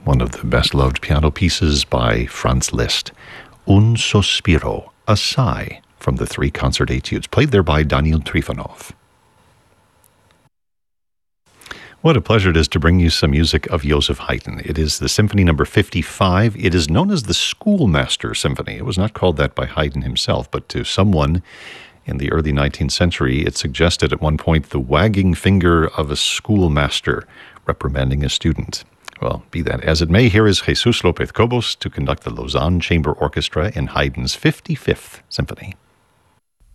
one of the best-loved piano pieces by Franz Liszt. Un sospiro, a sigh, from the 3 concert etudes, played there by Daniil Trifonov. What a pleasure it is to bring you some music of Joseph Haydn. It is the Symphony number 55. It is known as the Schoolmaster Symphony. It was not called that by Haydn himself, but to someone in the early 19th century, it suggested at one point the wagging finger of a schoolmaster reprimanding a student. Well, be that as it may, here is Jesus López Cobos to conduct the Lausanne Chamber Orchestra in Haydn's 55th Symphony.